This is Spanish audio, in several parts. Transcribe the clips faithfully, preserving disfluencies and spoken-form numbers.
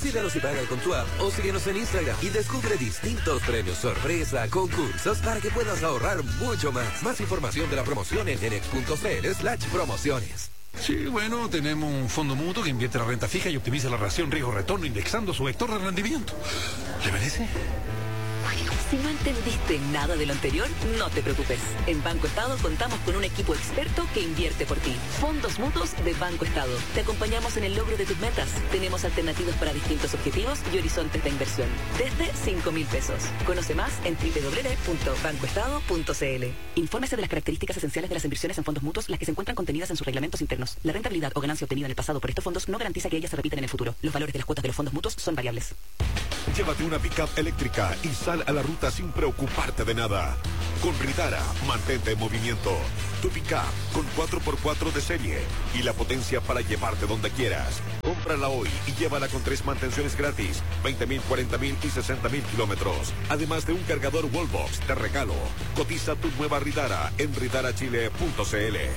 Decídelo si paga con tu app o síguenos en Instagram y descubre distintos premios sorpresa, concursos para que puedas ahorrar mucho más. Más información de la promoción en enex punto cl slash promociones. Sí, bueno, tenemos un fondo mutuo que invierte la renta fija y optimiza la relación riesgo-retorno indexando su vector de rendimiento. ¿Le parece? Si no entendiste nada de lo anterior, no te preocupes. En Banco Estado contamos con un equipo experto que invierte por ti. Fondos mutuos de Banco Estado. Te acompañamos en el logro de tus metas. Tenemos alternativas para distintos objetivos y horizontes de inversión. Desde cinco mil pesos. Conoce más en doble u doble u doble u punto banco estado punto c l. Infórmese de las características esenciales de las inversiones en fondos mutuos, las que se encuentran contenidas en sus reglamentos internos. La rentabilidad o ganancia obtenida en el pasado por estos fondos no garantiza que ellas se repitan en el futuro. Los valores de las cuotas de los fondos mutuos son variables. Llévate una pick-up eléctrica y sal a la ruta sin preocuparte de nada. Con Ridara, mantente en movimiento. Tu pick-up con cuatro por cuatro de serie y la potencia para llevarte donde quieras. Cómprala hoy y llévala con tres mantenciones gratis, veinte mil, cuarenta mil y sesenta mil kilómetros. Además de un cargador Wallbox de regalo. Cotiza tu nueva Ridara en ridara chile punto c l.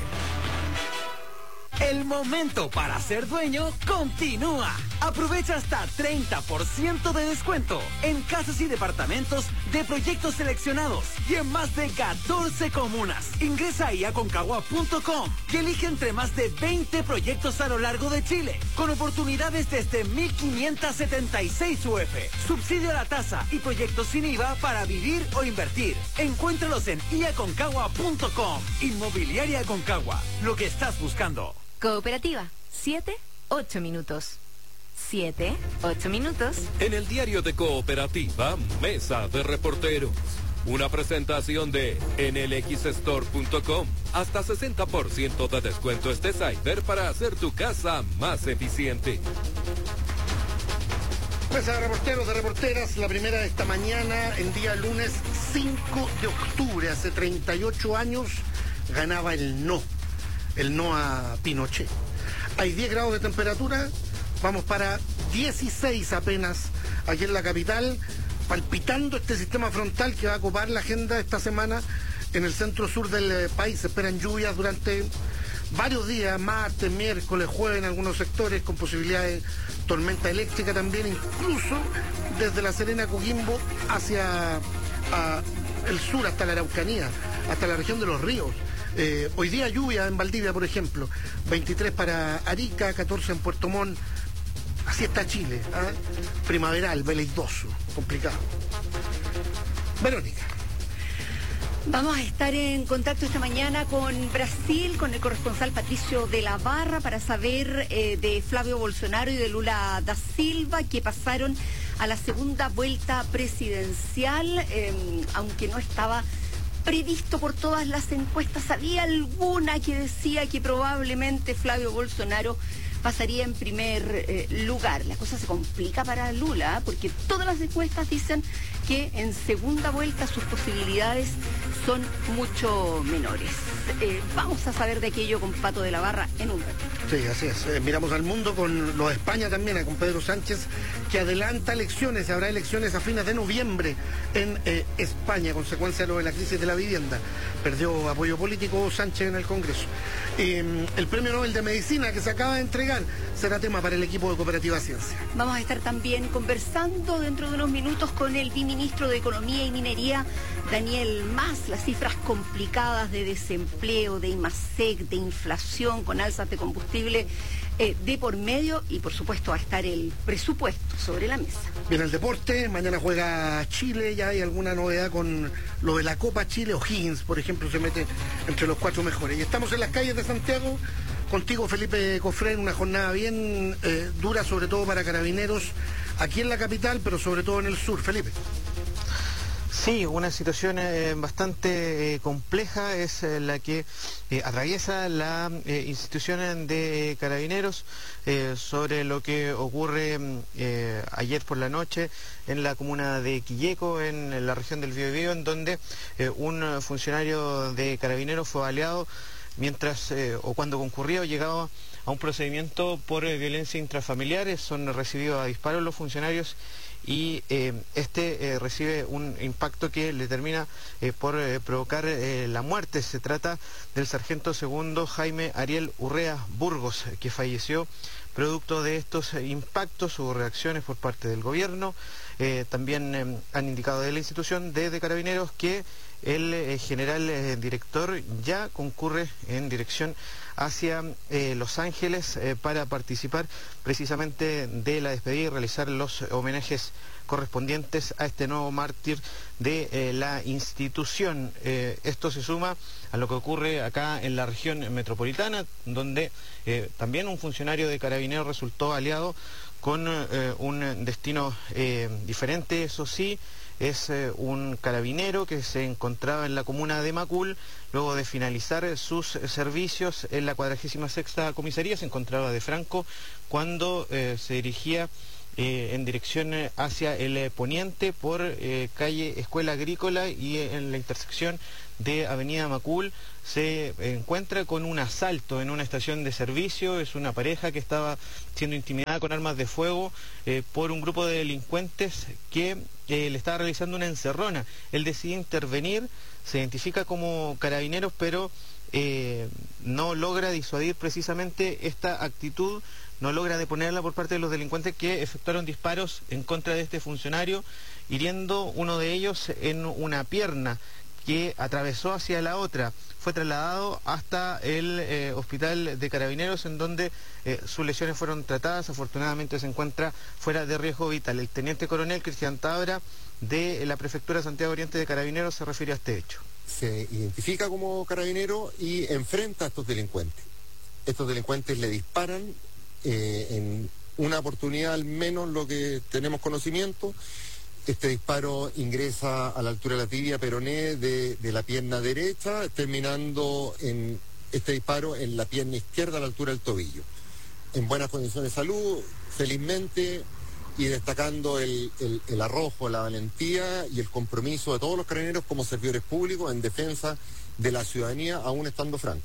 El momento para ser dueño continúa. Aprovecha hasta treinta por ciento de descuento en casas y departamentos de proyectos seleccionados y en más de catorce comunas. Ingresa ahí a concagua punto com y elige entre más de veinte proyectos a lo largo de Chile, con oportunidades desde mil quinientos setenta y seis U F, subsidio a la tasa y proyectos sin I V A para vivir o invertir. Encuéntralos en i a concagua punto com. Inmobiliaria Concagua, lo que estás buscando. Cooperativa, siete, ocho minutos. siete, ocho minutos. En el diario de Cooperativa, Mesa de Reporteros. Una presentación de en el x store punto com. Hasta sesenta por ciento de descuento este cyber para hacer tu casa más eficiente. Mesa de reporteros, de reporteras, la primera de esta mañana, en día lunes cinco de octubre, hace treinta y ocho años, ganaba el no. El no a Pinochet. Hay diez grados de temperatura, vamos para dieciséis apenas aquí en la capital, palpitando este sistema frontal que va a copar la agenda esta semana en el centro sur del país. Se esperan lluvias durante varios días, martes, miércoles, jueves en algunos sectores, con posibilidad de tormenta eléctrica también, incluso desde La Serena, Coquimbo, hacia a, el sur, hasta la Araucanía, hasta la región de los ríos. Eh, hoy día lluvia en Valdivia, por ejemplo, veintitrés para Arica, catorce en Puerto Montt. Así está Chile, ¿eh? Primaveral, veleidoso, complicado. Verónica. Vamos a estar en contacto esta mañana con Brasil, con el corresponsal Patricio de la Barra, para saber eh, de Flavio Bolsonaro y de Lula da Silva, que pasaron a la segunda vuelta presidencial, eh, aunque no estaba previsto por todas las encuestas. Había alguna que decía que probablemente Flavio Bolsonaro pasaría en primer eh, lugar. La cosa se complica para Lula, porque todas las encuestas dicen que en segunda vuelta sus posibilidades son mucho menores. Eh, vamos a saber de aquello con Pato de la Barra en un ratito. Sí, así es. Eh, miramos al mundo con lo de España también, con Pedro Sánchez, que adelanta elecciones. Habrá elecciones a fines de noviembre en eh, España, a consecuencia de lo de la crisis de la vivienda. Perdió apoyo político Sánchez en el Congreso. Eh, el Premio Nobel de Medicina que se acaba de entregar será tema para el equipo de Cooperativa Ciencia. Vamos a estar también conversando dentro de unos minutos con el viceministro de Economía y Minería, Daniel Mas. Las cifras complicadas de desempleo, de IMASEC, de inflación, con alzas de combustible eh, de por medio, y por supuesto va a estar el presupuesto sobre la mesa. Viene el deporte, mañana juega Chile, ya hay alguna novedad con lo de la Copa Chile. O'Higgins, por ejemplo, se mete entre los cuatro mejores. Y estamos en las calles de Santiago, contigo Felipe Cofrén, una jornada bien eh, dura, sobre todo para Carabineros, aquí en la capital, pero sobre todo en el sur. Felipe. Sí, una situación eh, bastante eh, compleja es eh, la que eh, atraviesa la eh, institución de Carabineros eh, sobre lo que ocurre eh, ayer por la noche en la comuna de Quilleco, en, en la región del Biobío, en donde eh, un funcionario de Carabineros fue baleado mientras eh, o cuando concurría o llegaba a un procedimiento por eh, violencia intrafamiliar. Son recibidos a disparos los funcionarios y eh, este eh, recibe un impacto que le termina eh, por eh, provocar eh, la muerte. Se trata del sargento segundo Jaime Ariel Urrea Burgos, que falleció Producto de estos eh, impactos hubo reacciones por parte del gobierno. Eh, también eh, han indicado de la institución de, de Carabineros que el eh, general eh, director ya concurre en dirección hacia eh, Los Ángeles eh, para participar precisamente de la despedida y realizar los homenajes correspondientes a este nuevo mártir de eh, la institución. Eh, esto se suma a lo que ocurre acá en la región metropolitana, donde eh, también un funcionario de Carabineros resultó aliado con eh, un destino eh, diferente, eso sí. Es eh, un carabinero que se encontraba en la comuna de Macul, luego de finalizar sus servicios en la cuadragésima sexta comisaría, se encontraba de Franco cuando eh, se dirigía eh, en dirección hacia el eh, poniente por eh, calle Escuela Agrícola y eh, en la intersección de Avenida Macul se encuentra con un asalto en una estación de servicio. Es una pareja que estaba siendo intimidada con armas de fuego eh, por un grupo de delincuentes que eh, le estaba realizando una encerrona. Él decide intervenir, se identifica como Carabineros, pero eh, no logra disuadir precisamente esta actitud, no logra deponerla por parte de los delincuentes que efectuaron disparos en contra de este funcionario, hiriendo uno de ellos en una pierna, que atravesó hacia la otra. Fue trasladado hasta el eh, hospital de Carabineros, en donde eh, sus lesiones fueron tratadas. Afortunadamente se encuentra fuera de riesgo vital. El teniente coronel Cristian Tabra, de la Prefectura Santiago Oriente de Carabineros, se refiere a este hecho. Se identifica como carabinero y enfrenta a estos delincuentes. Estos delincuentes le disparan eh, en una oportunidad, al menos lo que tenemos conocimiento. Este disparo ingresa a la altura de la tibia peroné de, de la pierna derecha, terminando en este disparo en la pierna izquierda a la altura del tobillo. En buenas condiciones de salud, felizmente, y destacando el, el, el arrojo, la valentía y el compromiso de todos los carabineros como servidores públicos en defensa de la ciudadanía, aún estando franco.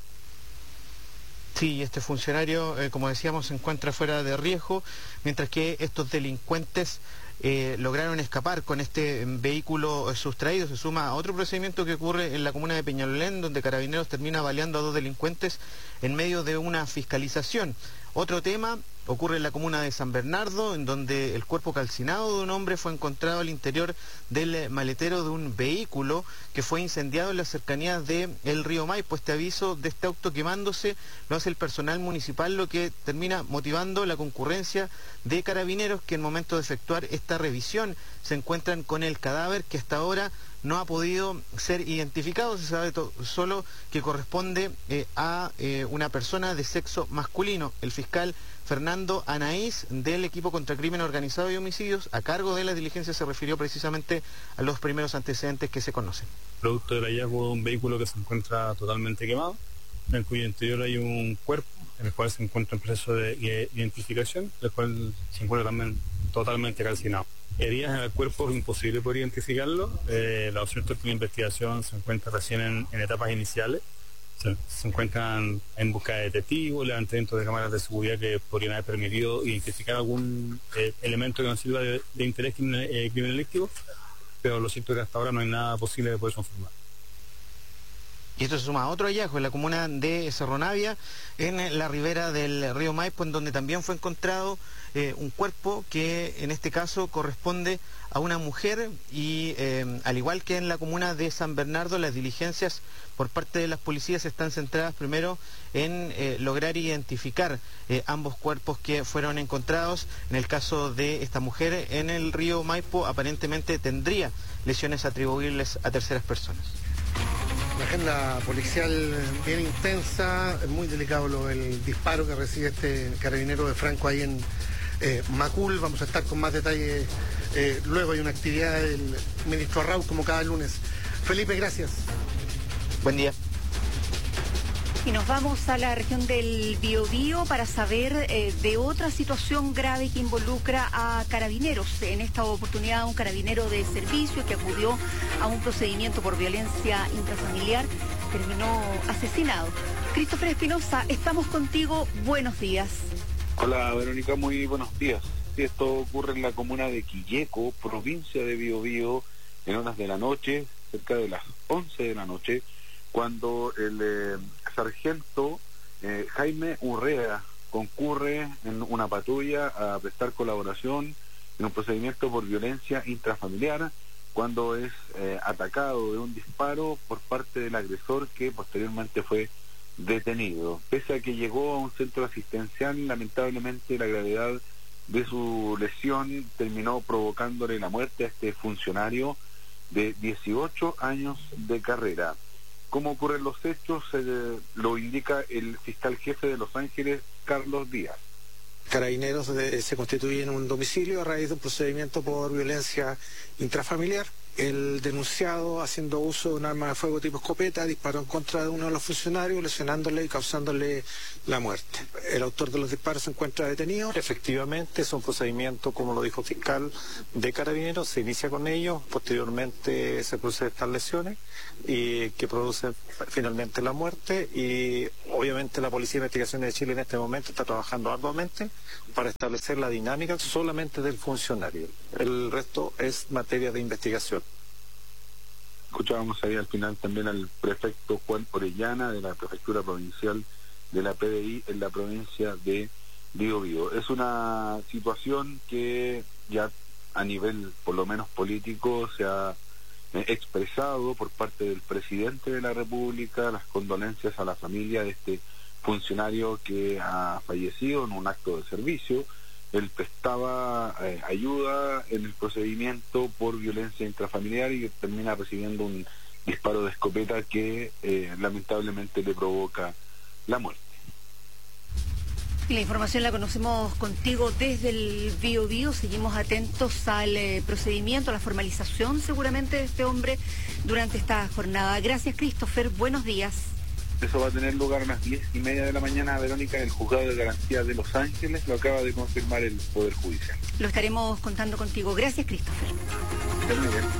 Sí, este funcionario, eh, como decíamos, se encuentra fuera de riesgo, mientras que estos delincuentes Eh, lograron escapar con este vehículo sustraído. Se suma a otro procedimiento que ocurre en la comuna de Peñalolén, donde Carabineros termina baleando a dos delincuentes en medio de una fiscalización. Otro tema ocurre en la comuna de San Bernardo, en donde el cuerpo calcinado de un hombre fue encontrado al interior del maletero de un vehículo que fue incendiado en las cercanías del río Maipo. Este aviso de este auto quemándose lo hace el personal municipal, lo que termina motivando la concurrencia de Carabineros, que en momento de efectuar esta revisión se encuentran con el cadáver, que hasta ahora no ha podido ser identificado. Se sabe solo que corresponde eh, a eh, una persona de sexo masculino. El fiscal Fernando Anaís, del equipo contra crimen organizado y homicidios, a cargo de las diligencias, se refirió precisamente a los primeros antecedentes que se conocen. Producto del hallazgo de un vehículo que se encuentra totalmente quemado, en cuyo interior hay un cuerpo, en el cual se encuentra en proceso de identificación, el cual se encuentra también totalmente calcinado. Heridas en el cuerpo es imposible poder identificarlo. Eh, lo cierto es que la investigación se encuentra recién en, en etapas iniciales. Se, se encuentran en busca de testigos, levantamiento de cámaras de seguridad que podrían haber permitido identificar algún eh, elemento que nos sirva de, de interés criminal, eh, criminalístico, pero lo cierto es que hasta ahora no hay nada posible de poder confirmar. Y esto se suma a otro hallazgo en la comuna de Cerro Navia, en la ribera del río Maipo, en donde también fue encontrado eh, un cuerpo que en este caso corresponde a una mujer y eh, al igual que en la comuna de San Bernardo, las diligencias por parte de las policías están centradas primero en eh, lograr identificar eh, ambos cuerpos que fueron encontrados. En el caso de esta mujer en el río Maipo, aparentemente tendría lesiones atribuibles a terceras personas. La agenda policial bien intensa, muy delicado lo, el disparo que recibe este carabinero de Franco ahí en eh, Macul. Vamos a estar con más detalles eh, luego. Hay una actividad del ministro Arrau como cada lunes. Felipe, gracias. Buen día. Y nos vamos a la región del Biobío para saber eh, de otra situación grave que involucra a carabineros. En esta oportunidad, un carabinero de servicio que acudió a un procedimiento por violencia intrafamiliar terminó asesinado. Christopher Espinosa, estamos contigo. Buenos días. Hola, Verónica, muy buenos días. Sí, esto ocurre en la comuna de Quilleco, provincia de Biobío, en horas de la noche, cerca de las once de la noche, cuando el eh, sargento eh, Jaime Urrea concurre en una patrulla a prestar colaboración en un procedimiento por violencia intrafamiliar cuando es eh, atacado de un disparo por parte del agresor, que posteriormente fue detenido. Pese a que llegó a un centro asistencial, lamentablemente la gravedad de su lesión terminó provocándole la muerte a este funcionario de dieciocho años de carrera. ¿Cómo ocurren los hechos? Eh, lo indica el fiscal jefe de Los Ángeles, Carlos Díaz. Carabineros de, se constituye en un domicilio a raíz de un procedimiento por violencia intrafamiliar. El denunciado, haciendo uso de un arma de fuego tipo escopeta, disparó en contra de uno de los funcionarios, lesionándole y causándole la muerte. El autor de los disparos se encuentra detenido. Efectivamente, es un procedimiento, como lo dijo el fiscal, de Carabineros, se inicia con ellos, posteriormente se producen estas lesiones y que producen finalmente la muerte, y obviamente la Policía de Investigaciones de Chile en este momento está trabajando arduamente para establecer la dinámica solamente del funcionario. El resto es materia de investigación. Escuchábamos ahí al final también al prefecto Juan Orellana de la Prefectura Provincial de la P D I en la provincia de Biobío. Es una situación que ya a nivel por lo menos político se ha eh, expresado por parte del presidente de la República las condolencias a la familia de este funcionario que ha fallecido en un acto de servicio. Él prestaba eh, ayuda en el procedimiento por violencia intrafamiliar y termina recibiendo un disparo de escopeta que eh, lamentablemente le provoca la muerte. Y la información la conocemos contigo desde el Bío Bío. Seguimos atentos al eh, procedimiento, a la formalización seguramente de este hombre durante esta jornada. Gracias, Christopher. Buenos días. Eso va a tener lugar a las diez y media de la mañana, Verónica, en el Juzgado de Garantía de Los Ángeles. Lo acaba de confirmar el Poder Judicial. Lo estaremos contando contigo. Gracias, Christopher. Está muy bien.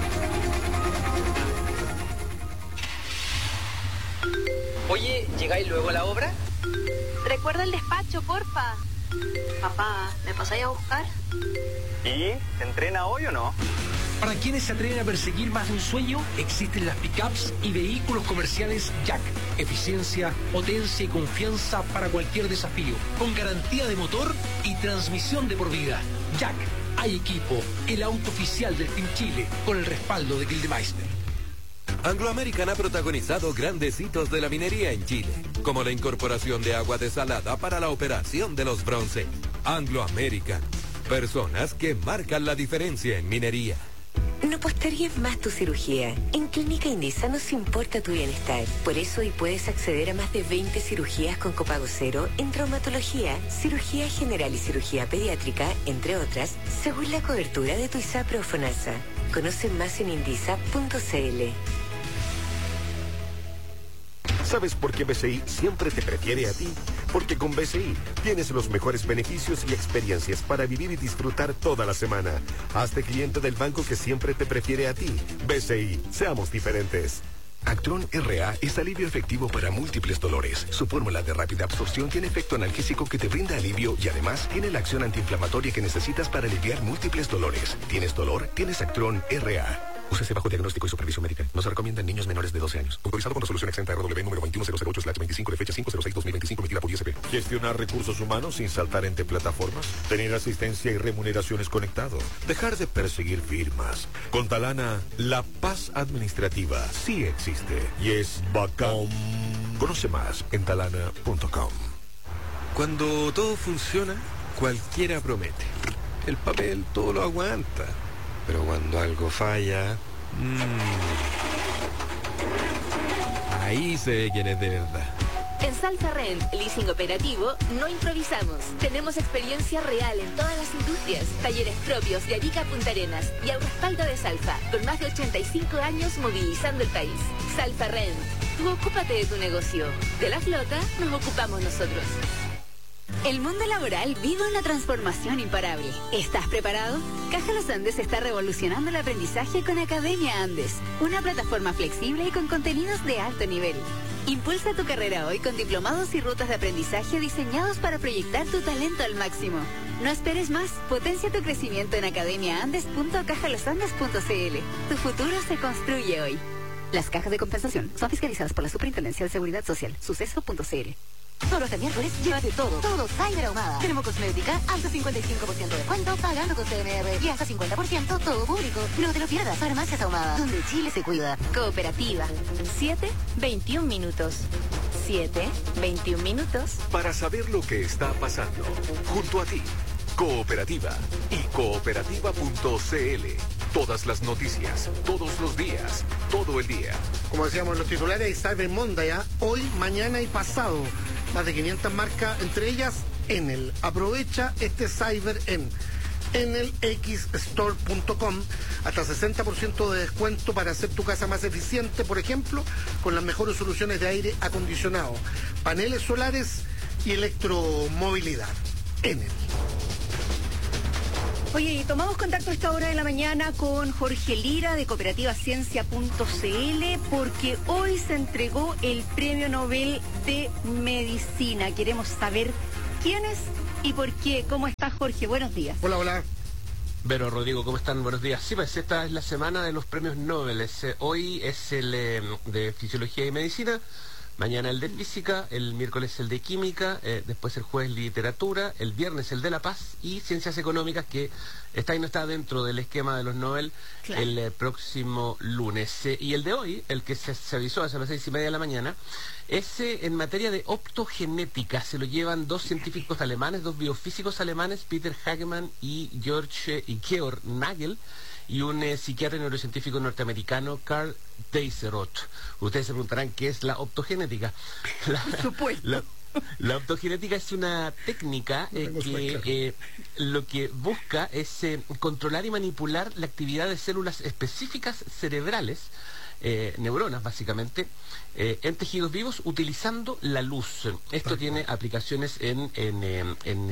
Oye, ¿llegáis luego a la obra? Recuerda el despacho, porfa. Papá, ¿me pasáis a buscar? ¿Y? ¿Se entrena hoy o no? Para quienes se atreven a perseguir más de un sueño, existen las pickups y vehículos comerciales Jack. Eficiencia, potencia y confianza para cualquier desafío. Con garantía de motor y transmisión de por vida. Jack, hay equipo. El auto oficial del Team Chile, con el respaldo de Gildemeister. Anglo American ha protagonizado grandes hitos de la minería en Chile, como la incorporación de agua desalada para la operación de los bronce. Anglo American, personas que marcan la diferencia en minería. No postergues más tu cirugía. En Clínica Indisa nos importa tu bienestar. Por eso hoy puedes acceder a más de veinte cirugías con copago cero en traumatología, cirugía general y cirugía pediátrica, entre otras, según la cobertura de tu ISAPRE o FONASA. Conoce más en indisa punto c l. ¿Sabes por qué B C I siempre te prefiere a ti? Porque con B C I tienes los mejores beneficios y experiencias para vivir y disfrutar toda la semana. Hazte cliente del banco que siempre te prefiere a ti. B C I, seamos diferentes. Actron R A es alivio efectivo para múltiples dolores. Su fórmula de rápida absorción tiene efecto analgésico que te brinda alivio y además tiene la acción antiinflamatoria que necesitas para aliviar múltiples dolores. ¿Tienes dolor? Tienes Actron R A. Úsese bajo diagnóstico y supervisión médica. No se recomienda en niños menores de doce años. Autorizado con resolución exenta R W número veintiuno mil ocho slash veinticinco de fecha cinco cero seis dos mil veinticinco emitida por I S P. Gestionar recursos humanos sin saltar entre plataformas. Tener asistencia y remuneraciones conectado. Dejar de perseguir firmas. Con Talana, la paz administrativa sí existe y es bacán. Conoce más en talana punto com. Cuando todo funciona, cualquiera promete. El papel todo lo aguanta. Pero cuando algo falla, mmm, ahí se ve quién es de verdad. En Salfa Rent, leasing operativo, no improvisamos. Tenemos experiencia real en todas las industrias, talleres propios de Arica a Punta Arenas y al respaldo de Salfa, con más de ochenta y cinco años movilizando el país. Salfa Rent, tú ocúpate de tu negocio. De la flota nos ocupamos nosotros. El mundo laboral vive una transformación imparable. ¿Estás preparado? Caja Los Andes está revolucionando el aprendizaje con Academia Andes, una plataforma flexible y con contenidos de alto nivel. Impulsa tu carrera hoy con diplomados y rutas de aprendizaje diseñados para proyectar tu talento al máximo. No esperes más, potencia tu crecimiento en academia andes punto caja los andes punto c l. Tu futuro se construye hoy. Las cajas de compensación son fiscalizadas por la Superintendencia de Seguridad Social, suceso punto c l. Solo hasta el miércoles, llévate todo, todo Cyber Ahumada. Tenemos cosmética, hasta cincuenta y cinco por ciento de descuento, pagando con C M R. Y hasta cincuenta por ciento todo público. No te lo pierdas, Farmacias Ahumada, donde Chile se cuida. Cooperativa. siete, veintiún minutos. siete, veintiún minutos. Para saber lo que está pasando, junto a ti, Cooperativa y cooperativa punto c l. Todas las noticias, todos los días, todo el día. Como decíamos en los titulares, hay Cyber Monday, ¿eh? Hoy, mañana y pasado. Más de quinientas marcas, entre ellas Enel. Aprovecha este Cyber en enel x store punto com. Hasta sesenta por ciento de descuento para hacer tu casa más eficiente, por ejemplo, con las mejores soluciones de aire acondicionado, paneles solares y electromovilidad. Enel. Oye, tomamos contacto a esta hora de la mañana con Jorge Lira de cooperativa ciencia punto c l porque hoy se entregó el Premio Nobel de Medicina. Queremos saber quién es y por qué. ¿Cómo está, Jorge? Buenos días. Hola, hola. Vero, Rodrigo, ¿cómo están? Buenos días. Sí, pues esta es la semana de los premios Nobel. Eh, hoy es el eh, de Fisiología y Medicina. Mañana el de Física, el miércoles el de Química, eh, después el jueves Literatura, el viernes el de La Paz y Ciencias Económicas, que está y no está dentro del esquema de los Nobel, claro, el eh, próximo lunes. Eh, y el de hoy, el que se, se avisó hace las seis y media de la mañana, es eh, en materia de optogenética. Se lo llevan dos científicos alemanes, dos biofísicos alemanes, Peter Hagemann y George eh, y Georg Nagel, y un eh, psiquiatra y neurocientífico norteamericano, Karl Deisseroth. Ustedes se preguntarán qué es la optogenética. La, Por supuesto. La, la optogenética es una técnica eh, que eh, lo que busca es eh, controlar y manipular la actividad de células específicas cerebrales, eh, neuronas básicamente, eh, en tejidos vivos utilizando la luz. Esto tiene aplicaciones en en, en, en,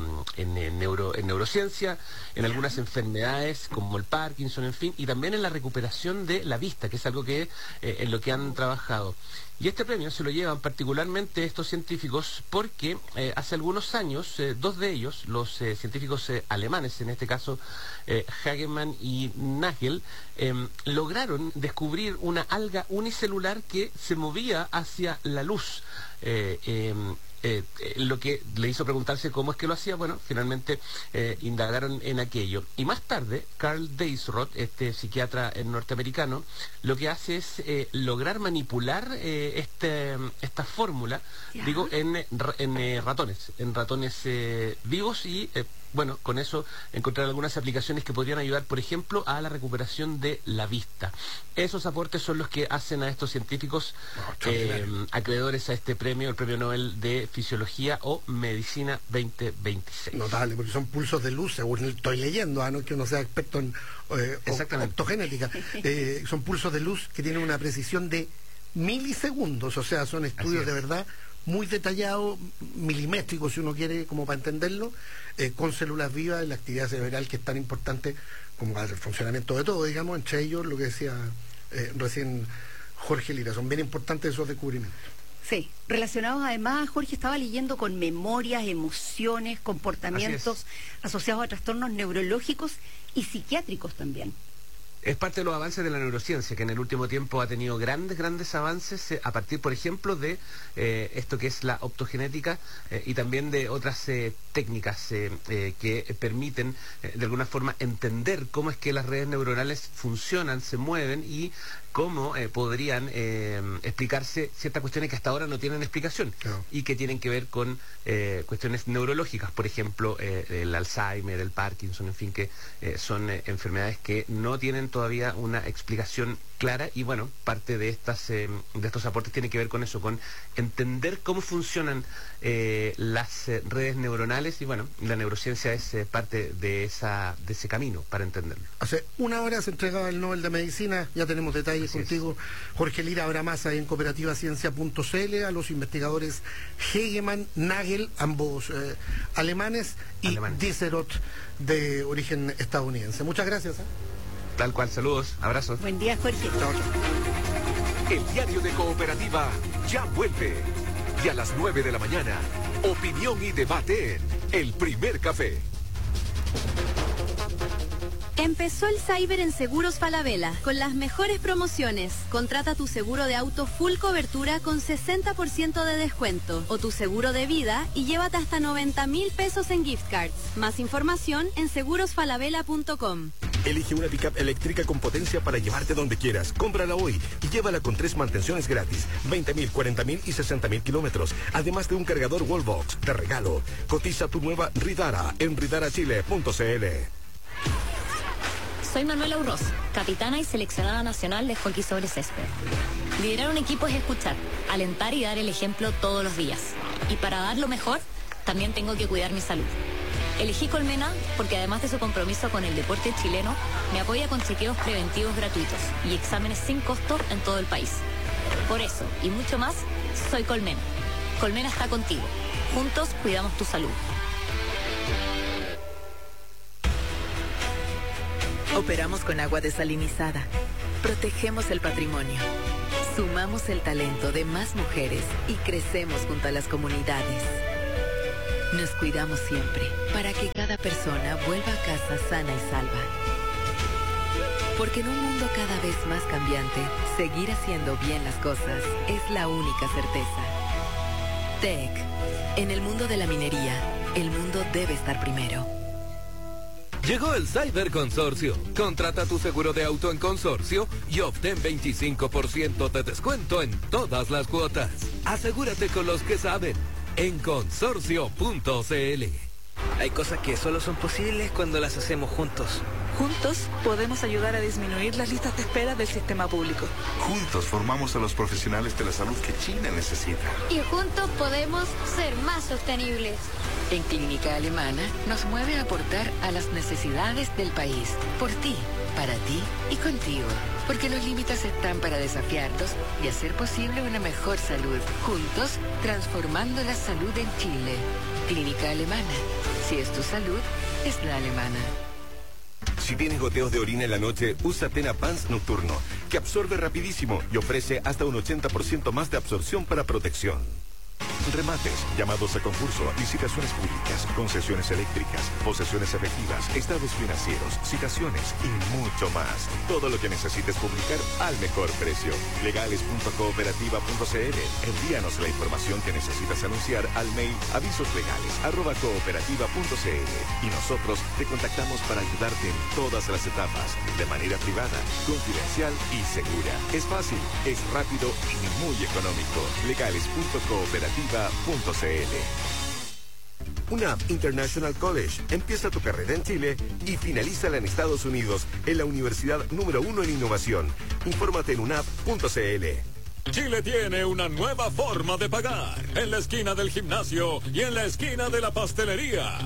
en, en, neuro, en neurociencia, en algunas enfermedades como el Parkinson, en fin, y también en la recuperación de la vista, que es algo que eh, en lo que han trabajado. Y este premio se lo llevan particularmente estos científicos porque eh, hace algunos años, eh, dos de ellos, los eh, científicos eh, alemanes, en este caso eh, Hagemann y Nagel, eh, lograron descubrir una alga unicelular que se movía hacia la luz. Eh, eh, Eh, eh, lo que le hizo preguntarse cómo es que lo hacía. Bueno, finalmente eh, indagaron en aquello. Y más tarde, Karl Deisseroth, este psiquiatra eh, norteamericano, lo que hace es eh, lograr manipular eh, este, esta fórmula, digo, en, en eh, ratones, en ratones eh, vivos y... Eh, bueno, con eso encontrar algunas aplicaciones que podrían ayudar, por ejemplo, a la recuperación de la vista. Esos aportes son los que hacen a estos científicos oh, eh, acreedores a este premio, el Premio Nobel de Fisiología o Medicina veinte veintiséis. Notable, porque son pulsos de luz, según estoy leyendo, ¿ah? No que uno sea experto en eh, optogenética. Eh, son pulsos de luz que tienen una precisión de milisegundos, o sea, son estudios de verdad muy detallados, milimétricos, si uno quiere, como para entenderlo, eh, con células vivas en la actividad cerebral, que es tan importante como para el funcionamiento de todo, digamos, entre ellos lo que decía eh, recién Jorge Lira. Son bien importantes esos descubrimientos. Sí, relacionados además, Jorge, estaba leyendo con memorias, emociones, comportamientos asociados a trastornos neurológicos y psiquiátricos también. Es parte de los avances de la neurociencia, que en el último tiempo ha tenido grandes, grandes avances eh, a partir, por ejemplo, de eh, esto que es la optogenética eh, y también de otras eh, técnicas eh, eh, que permiten, eh, de alguna forma, entender cómo es que las redes neuronales funcionan, se mueven y cómo eh, podrían eh, explicarse ciertas cuestiones que hasta ahora no tienen explicación, claro, y que tienen que ver con eh, cuestiones neurológicas, por ejemplo, eh, el Alzheimer, el Parkinson, en fin, que eh, son eh, enfermedades que no tienen todavía una explicación clara. Y bueno, parte de estas eh, de estos aportes tiene que ver con eso, con entender cómo funcionan eh, las eh, redes neuronales, y bueno, la neurociencia es eh, parte de esa de ese camino para entenderlo. Hace una hora se entregaba el Nobel de Medicina, ya tenemos detalles Así contigo, es. Jorge Lira. Habrá más ahí en cooperativa ciencia punto c l, a los investigadores Hagemann, Nagel, ambos eh, alemanes, y alemanes. Deisseroth, de origen estadounidense. Muchas gracias. ¿eh? Tal cual, saludos, abrazos. Buen día, Jorge. Chao, chao. El diario de Cooperativa ya vuelve. Y a las nueve de la mañana, opinión y debate en El Primer Café. Empezó el Cyber en Seguros Falabella, con las mejores promociones. Contrata tu seguro de auto full cobertura con sesenta por ciento de descuento, o tu seguro de vida y llévate hasta noventa mil pesos en gift cards. Más información en seguros falabella punto com. Elige una pickup eléctrica con potencia para llevarte donde quieras. Cómprala hoy y llévala con tres mantenciones gratis, veinte mil, cuarenta mil y sesenta mil kilómetros, además de un cargador Wallbox de regalo. Cotiza tu nueva Ridara en ridara chile punto c l. Soy Manuela Urroz, capitana y seleccionada nacional de hockey sobre césped. Liderar un equipo es escuchar, alentar y dar el ejemplo todos los días. Y para dar lo mejor, también tengo que cuidar mi salud. Elegí Colmena porque además de su compromiso con el deporte chileno, me apoya con chequeos preventivos gratuitos y exámenes sin costo en todo el país. Por eso, y mucho más, soy Colmena. Colmena está contigo. Juntos cuidamos tu salud. Operamos con agua desalinizada. Protegemos el patrimonio. Sumamos el talento de más mujeres y crecemos junto a las comunidades. Nos cuidamos siempre para que cada persona vuelva a casa sana y salva. Porque en un mundo cada vez más cambiante, seguir haciendo bien las cosas es la única certeza. T E C. En el mundo de la minería, el mundo debe estar primero. Llegó el Cyber Consorcio. Contrata tu seguro de auto en Consorcio y obtén veinticinco por ciento de descuento en todas las cuotas. Asegúrate con los que saben en consorcio punto c l. Hay cosas que solo son posibles cuando las hacemos juntos. Juntos podemos ayudar a disminuir las listas de espera del sistema público. Juntos formamos a los profesionales de la salud que Chile necesita. Y juntos podemos ser más sostenibles. En Clínica Alemana nos mueve a aportar a las necesidades del país. Por ti, para ti y contigo. Porque los límites están para desafiarlos y hacer posible una mejor salud. Juntos, transformando la salud en Chile. Clínica Alemana. Si es tu salud, es la alemana. Si tienes goteos de orina en la noche, usa Tena Pants Nocturno, que absorbe rapidísimo y ofrece hasta un ochenta por ciento más de absorción para protección. Remates, llamados a concurso, licitaciones públicas, concesiones eléctricas, posesiones efectivas, estados financieros, citaciones y mucho más. Todo lo que necesites publicar al mejor precio. legales punto cooperativa punto c l. Envíanos la información que necesitas anunciar al mail avisoslegales arroba cooperativa punto c l y nosotros te contactamos para ayudarte en todas las etapas, de manera privada, confidencial y segura. Es fácil, es rápido y muy económico. legales punto cooperativa punto c l. U N A P International College empieza tu carrera en Chile y finalízala en Estados Unidos en la universidad número uno en innovación. Infórmate en u n a p punto c l. Chile tiene una nueva forma de pagar, en la esquina del gimnasio y en la esquina de la pastelería.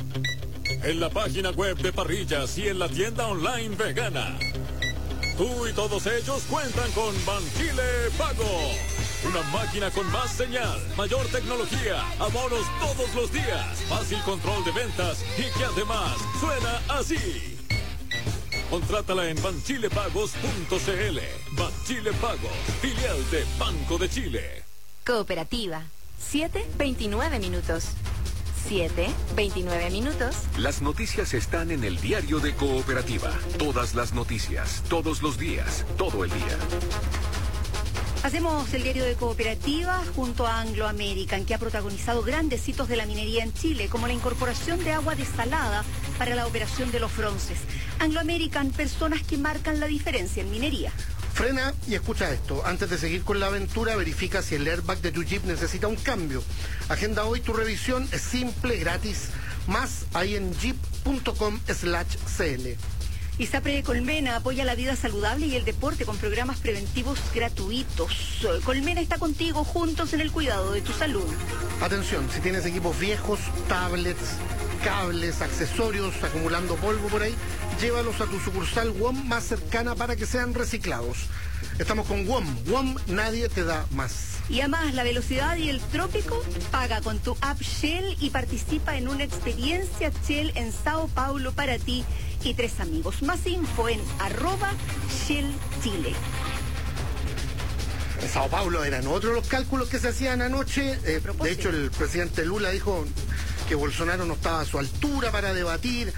En la página web de Parrillas y en la tienda online vegana. Tú y todos ellos cuentan con Banchile Pago. Una máquina con más señal, mayor tecnología, abonos todos los días, fácil control de ventas y que además suena así. Contrátala en banchile pagos punto c l. Banchile Pagos, filial de Banco de Chile. Cooperativa. siete veintinueve minutos. siete veintinueve minutos. Las noticias están en el diario de Cooperativa. Todas las noticias, todos los días, todo el día. Hacemos el diario de Cooperativa junto a Anglo American, que ha protagonizado grandes hitos de la minería en Chile, como la incorporación de agua desalada para la operación de los bronces. Anglo American, personas que marcan la diferencia en minería. Frena y escucha esto. Antes de seguir con la aventura, verifica si el airbag de tu Jeep necesita un cambio. Agenda hoy tu revisión, es simple, gratis. Más ahí en jeep punto com slash c l. ISAPRE Colmena apoya la vida saludable y el deporte con programas preventivos gratuitos. Colmena está contigo, juntos en el cuidado de tu salud. Atención, si tienes equipos viejos, tablets, cables, accesorios acumulando polvo por ahí, llévalos a tu sucursal W O M más cercana para que sean reciclados. Estamos con W O M. W O M, nadie te da más. Y además, la velocidad y el trópico, paga con tu app Shell y participa en una experiencia Shell en Sao Paulo para ti y tres amigos. Más info en arroba Shell Chile. En Sao Paulo eran otros los cálculos que se hacían anoche. Eh, de hecho, el presidente Lula dijo que Bolsonaro no estaba a su altura para debatir.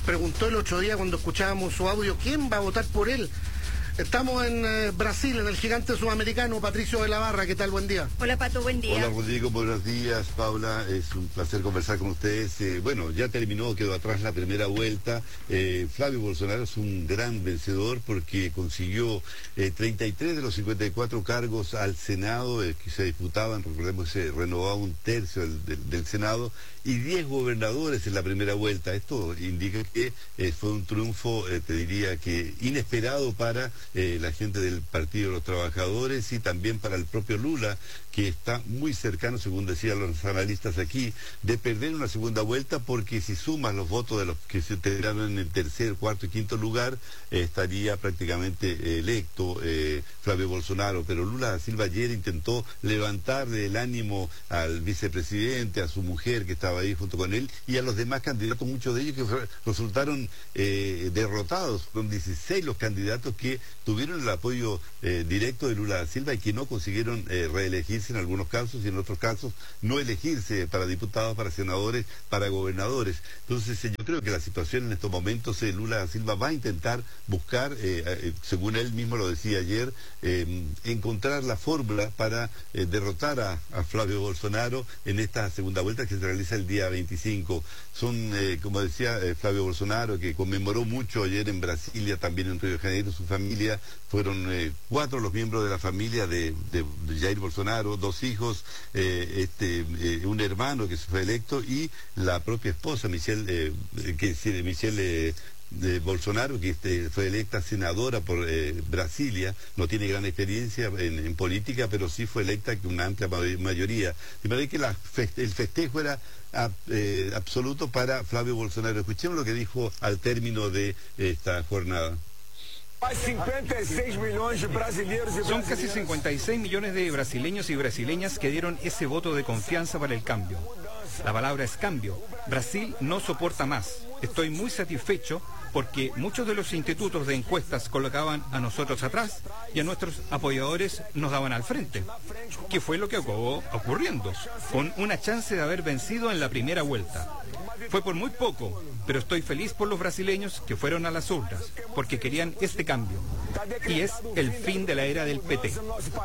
preguntó el otro día cuando escuchábamos su audio, ¿quién va a votar por él? Estamos en eh, Brasil, en el gigante sudamericano, Patricio de la Barra. ¿Qué tal? Buen día. Hola, Pato, buen día. Hola, Rodrigo, buenos días. Paula, es un placer conversar con ustedes. Eh, bueno, ya terminó, quedó atrás la primera vuelta. Eh, Flavio Bolsonaro es un gran vencedor porque consiguió eh, treinta y tres de los cincuenta y cuatro cargos al Senado eh, que se disputaban. Recordemos que se renovaba un tercio del, del, del Senado y diez gobernadores en la primera vuelta. Esto indica que eh, fue un triunfo, eh, te diría que inesperado para eh, la gente del Partido de los Trabajadores y también para el propio Lula, que está muy cercano, según decían los analistas aquí, de perder una segunda vuelta, porque si sumas los votos de los que se integraron en el tercer, cuarto y quinto lugar, eh, estaría prácticamente eh, electo eh, Flavio Bolsonaro. Pero Lula da Silva ayer intentó levantarle el ánimo al vicepresidente, a su mujer que estaba ahí junto con él, y a los demás candidatos, muchos de ellos que resultaron eh, derrotados. Son dieciséis los candidatos que tuvieron el apoyo eh, directo de Lula da Silva y que no consiguieron eh, reelegirse en algunos casos y en otros casos no elegirse para diputados, para senadores, para gobernadores. Entonces eh, yo creo que la situación en estos momentos, eh, Lula da Silva va a intentar buscar, eh, eh, según él mismo lo decía ayer, eh, encontrar la fórmula para eh, derrotar a, a Flavio Bolsonaro en esta segunda vuelta que se realiza el día veinticinco. Son, eh, como decía eh, Flavio Bolsonaro, que conmemoró mucho ayer en Brasilia, también en Río de Janeiro, su familia, fueron eh, cuatro los miembros de la familia de, de, de Jair Bolsonaro, dos hijos, eh, este, eh, un hermano que se fue electo y la propia esposa, Michelle, eh, que es Michelle eh, de Bolsonaro, que este, fue electa senadora por eh, Brasilia. No tiene gran experiencia en, en política, pero sí fue electa con una amplia mayoría. De manera que la feste el festejo era a, eh, absoluto para Flavio Bolsonaro. Escuchemos lo que dijo al término de esta jornada. Son casi cincuenta y seis millones de brasileños y brasileñas que dieron ese voto de confianza para el cambio. La palabra es cambio. Brasil no soporta más. Estoy muy satisfecho porque muchos de los institutos de encuestas colocaban a nosotros atrás y a nuestros apoyadores nos daban al frente. ¿Qué fue lo que acabó ocurriendo? Con una chance de haber vencido en la primera vuelta. Fue por muy poco, pero estoy feliz por los brasileños que fueron a las urnas, porque querían este cambio. Y es el fin de la era del P T.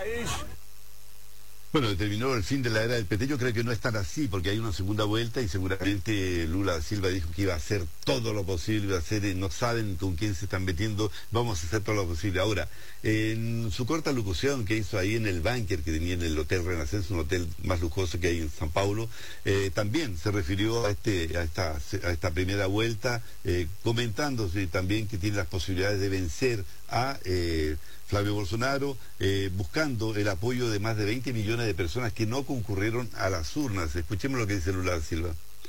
Bueno, determinó el fin de la era del P T. Yo creo que no es tan así, porque hay una segunda vuelta y seguramente Lula da Silva dijo que iba a hacer todo lo posible, iba a hacer, no saben con quién se están metiendo, vamos a hacer todo lo posible. Ahora, en su corta locución que hizo ahí en el Bunker que tenía en el Hotel Renaissance, un hotel más lujoso que hay en San Paulo, eh, también se refirió a este a esta, a esta primera vuelta, eh, comentándose también que tiene las posibilidades de vencer a eh, Flavio Bolsonaro, eh, buscando el apoyo de más de veinte millones de personas que no concurrieron a las urnas. Escuchemos lo que dice Lula da Silva.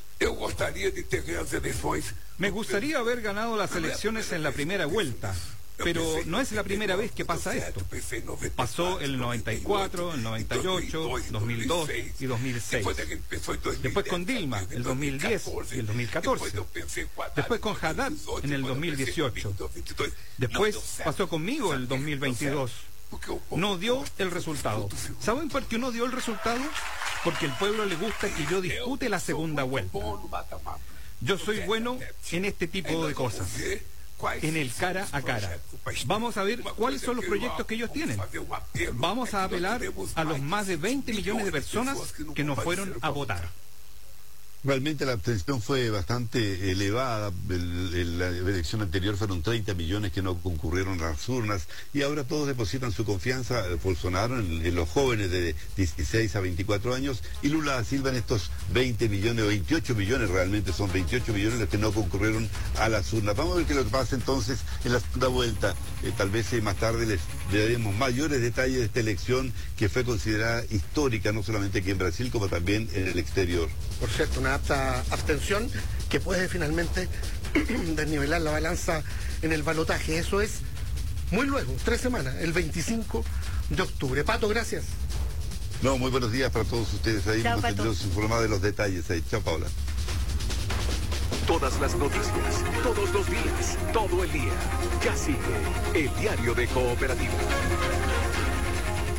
Me gustaría haber ganado las elecciones en la primera vuelta, pero no es la primera vez que pasa esto. Pasó el noventa y cuatro, el noventa y ocho, dos mil dos y dos mil seis. Después con Dilma, el dos mil diez y el dos mil catorce. Después con Haddad en el dos mil dieciocho. Después pasó conmigo el dos mil veintidós. No dio el resultado. ¿Saben por qué no dio el resultado? Porque al pueblo le gusta que yo dispute la segunda vuelta. Yo soy bueno en este tipo de cosas, en el cara a cara. Vamos a ver cuáles son los proyectos que ellos tienen. Vamos a apelar a los más de veinte millones de personas que no fueron a votar. Realmente la abstención fue bastante elevada. El, el, la elección anterior fueron treinta millones que no concurrieron a las urnas y ahora todos depositan su confianza, Bolsonaro, en, en los jóvenes de dieciséis a veinticuatro años y Lula da Silva en estos veinte millones, veintiocho millones, realmente son veintiocho millones los que no concurrieron a las urnas. Vamos a ver qué es lo que pasa entonces en la segunda vuelta. Eh, tal vez eh, más tarde les daremos mayores detalles de esta elección que fue considerada histórica, no solamente aquí en Brasil, como también en el exterior. Por cierto, una apta abstención que puede finalmente desnivelar la balanza en el balotaje. Eso es muy luego, tres semanas, el veinticinco de octubre. Pato, gracias. No, muy buenos días para todos ustedes. Ahí nos tendremos informados de los detalles ahí. Chao, Paula. Todas las noticias, todos los días, todo el día. Ya sigue el diario de Cooperativa.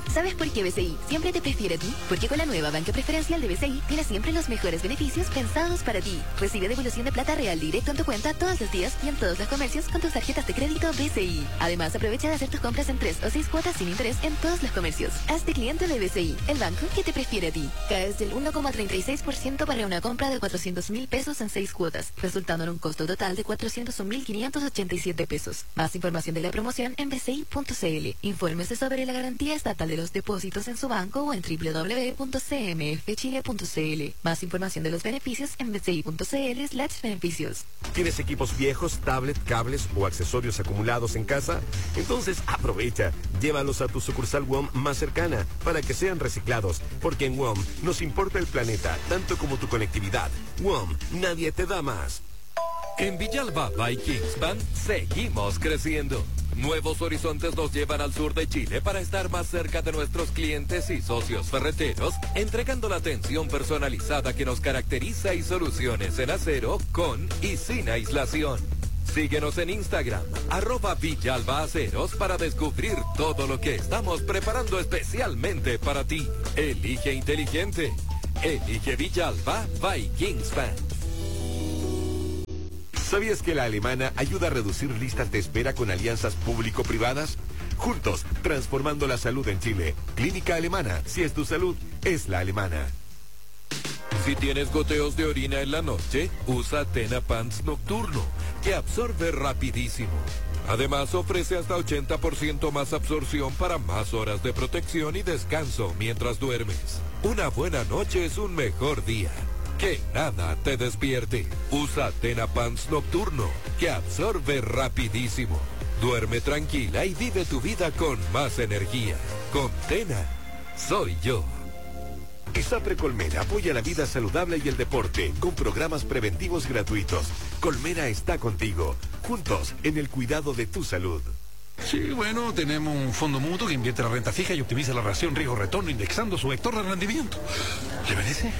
¿Sabes por qué B C I siempre te prefiere a ti? Porque con la nueva banca preferencial de B C I tienes siempre los mejores beneficios pensados para ti. Recibe devolución de plata real directo en tu cuenta todos los días y en todos los comercios con tus tarjetas de crédito B C I. Además, aprovecha de hacer tus compras en tres o seis cuotas sin interés en todos los comercios. Hazte cliente de B C I, el banco que te prefiere a ti. Caes del uno coma treinta y seis por ciento para una compra de cuatrocientos mil pesos en seis cuotas, resultando en un costo total de cuatrocientos un mil quinientos ochenta y siete pesos. Más información de la promoción en b c i punto c l. Infórmese sobre la garantía estatal de los depósitos en su banco o en w w w punto c m f chile punto c l. Más información de los beneficios en b c i punto c l slash beneficios. ¿Tienes equipos viejos, tablet, cables o accesorios acumulados en casa? Entonces aprovecha, llévalos a tu sucursal W O M más cercana para que sean reciclados, porque en W O M nos importa el planeta tanto como tu conectividad. W O M, nadie te da más. En Villalba by Kingspan seguimos creciendo. Nuevos horizontes nos llevan al sur de Chile para estar más cerca de nuestros clientes y socios ferreteros, entregando la atención personalizada que nos caracteriza y soluciones en acero con y sin aislación. Síguenos en Instagram, arroba Villalba Aceros, para descubrir todo lo que estamos preparando especialmente para ti. Elige inteligente. Elige Villalba by Kingspan. ¿Sabías que la Alemana ayuda a reducir listas de espera con alianzas público-privadas? Juntos, transformando la salud en Chile. Clínica Alemana, si es tu salud, es la Alemana. Si tienes goteos de orina en la noche, usa Tena Pants Nocturno, que absorbe rapidísimo. Además, ofrece hasta ochenta por ciento más absorción para más horas de protección y descanso mientras duermes. Una buena noche es un mejor día. Que nada te despierte. Usa Tena Pants Nocturno, que absorbe rapidísimo. Duerme tranquila y vive tu vida con más energía. Con Tena, soy yo. ISAPRE Colmena apoya la vida saludable y el deporte con programas preventivos gratuitos. Colmena está contigo, juntos en el cuidado de tu salud. Sí, bueno, tenemos un fondo mutuo que invierte la renta fija y optimiza la relación riesgo-retorno indexando su vector de rendimiento. ¿Le parece?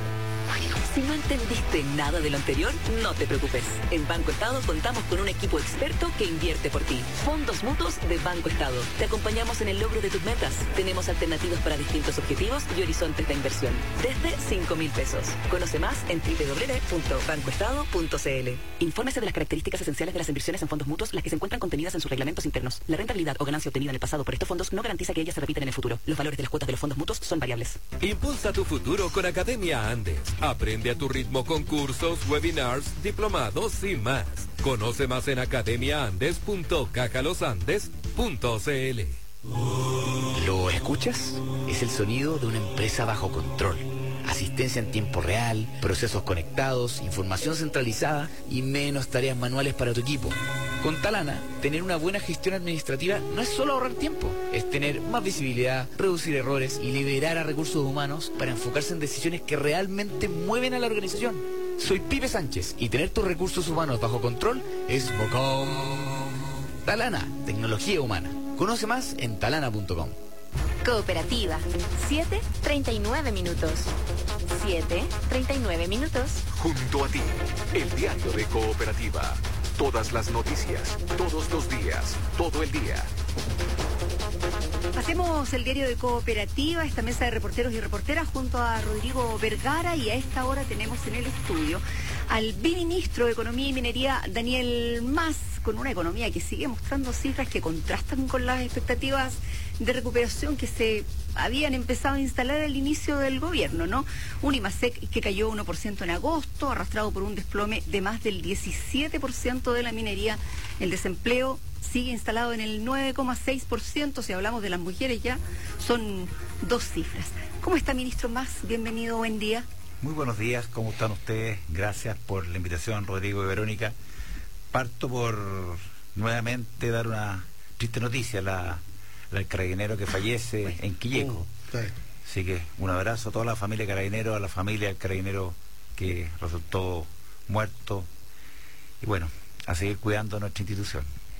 Si no entendiste nada de lo anterior, no te preocupes. En Banco Estado contamos con un equipo experto que invierte por ti. Fondos mutuos de Banco Estado. Te acompañamos en el logro de tus metas. Tenemos alternativas para distintos objetivos y horizontes de inversión. Desde cinco mil pesos. Conoce más en w w w punto banco estado punto c l. Infórmese de las características esenciales de las inversiones en fondos mutuos, las que se encuentran contenidas en sus reglamentos internos. La rentabilidad o ganancia obtenida en el pasado por estos fondos no garantiza que ellas se repitan en el futuro. Los valores de las cuotas de los fondos mutuos son variables. Impulsa tu futuro con Academia Andes. Aprende a tu ritmo con cursos, webinars, diplomados y más. Conoce más en academia andes punto caja los andes punto c l. ¿Lo escuchas? Es el sonido de una empresa bajo control. Asistencia en tiempo real, procesos conectados, información centralizada y menos tareas manuales para tu equipo. Con Talana, tener una buena gestión administrativa no es solo ahorrar tiempo, es tener más visibilidad, reducir errores y liberar a recursos humanos para enfocarse en decisiones que realmente mueven a la organización. Soy Pipe Sánchez y tener tus recursos humanos bajo control es bocón. Talana, tecnología humana. Conoce más en talana punto com. Cooperativa. siete treinta y nueve minutos. siete treinta y nueve minutos. Junto a ti, el diario de Cooperativa. Todas las noticias, todos los días, todo el día. Hacemos el diario de Cooperativa, esta mesa de reporteros y reporteras junto a Rodrigo Vergara, y a esta hora tenemos en el estudio al viceministro de Economía y Minería, Daniel Mas, con una economía que sigue mostrando cifras que contrastan con las expectativas de recuperación que se habían empezado a instalar al inicio del gobierno, ¿no? Un IMASEC que cayó uno por ciento en agosto, arrastrado por un desplome de más del diecisiete por ciento de la minería. El desempleo sigue instalado en el nueve coma seis por ciento, si hablamos de las mujeres ya, son dos cifras. ¿Cómo está, ministro Mas? Bienvenido, buen día. Muy buenos días, ¿cómo están ustedes? Gracias por la invitación, Rodrigo y Verónica. Parto por nuevamente dar una triste noticia, la, la del carabinero que fallece en Quilleco. Así que un abrazo a toda la familia carabinero, a la familia del carabinero que resultó muerto. Y bueno, a seguir cuidando nuestra institución.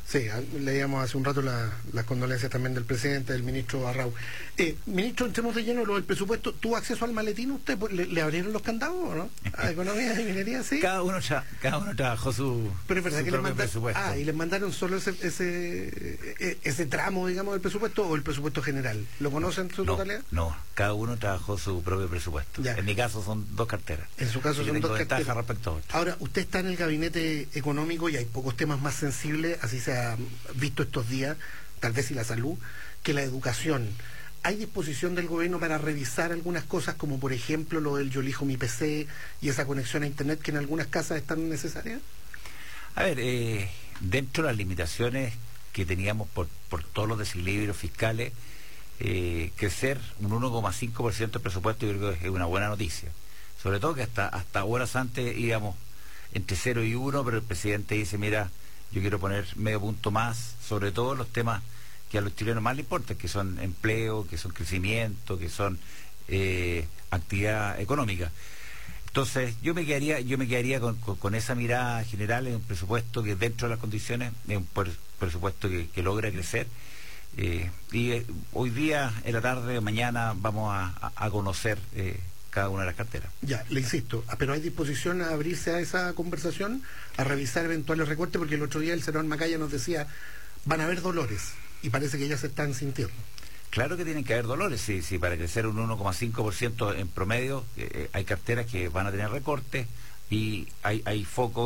Sí, leíamos hace un rato la, las condolencias también del presidente, del ministro Arrau. Eh, ministro, entremos de lleno lo del presupuesto. ¿Tuvo acceso al maletín usted? ¿Le, le abrieron los candados o no? ¿A economía y minería? Sí. Cada uno, tra cada uno trabajó su, Pero es verdad su que propio le mandaron, presupuesto. Ah, y les mandaron solo ese, ese, ese tramo, digamos, del presupuesto o el presupuesto general. ¿Lo conocen en su no, totalidad? No, cada uno trabajó su propio presupuesto. Ya. En mi caso son dos carteras. En su caso son dos carteras. Respecto a otro. Ahora, usted está en el gabinete económico y hay pocos temas más sensibles, así se ha visto estos días, tal vez y la salud, que la educación. ¿Hay disposición del gobierno para revisar algunas cosas, como por ejemplo lo del Yo elijo mi P C y esa conexión a internet que en algunas casas están necesarias? A ver, eh, dentro de las limitaciones que teníamos por, por todos los desequilibrios fiscales, eh, crecer un uno coma cinco por ciento del presupuesto yo creo que es una buena noticia. Sobre todo que hasta, hasta horas antes íbamos entre cero y uno, pero el presidente dice, mira, yo quiero poner medio punto más, sobre todo los temas que a los chilenos más les importan, que son empleo, que son crecimiento, que son eh, actividad económica. Entonces, yo me quedaría, yo me quedaría con, con, con esa mirada general en un presupuesto que dentro de las condiciones, es un presupuesto que, que logra crecer. Eh, y eh, hoy día, en la tarde, mañana, vamos a, a, a conocer eh, cada una de las carteras. Ya, le insisto, pero ¿hay disposición a abrirse a esa conversación, a revisar eventuales recortes? Porque el otro día el senador Macaya nos decía, van a haber dolores, y parece que ya se están sintiendo. Claro que tienen que haber dolores, sí, sí, para crecer un uno coma cinco por ciento en promedio, eh, hay carteras que van a tener recortes y hay, hay focos